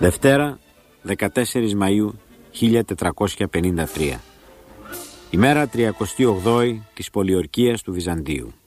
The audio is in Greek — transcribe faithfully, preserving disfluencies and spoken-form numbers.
Δευτέρα, δεκατέσσερις Μαΐου χίλια τετρακόσια πενήντα τρία. Ημέρα τριακοστή όγδοη της πολιορκίας του Βυζαντίου.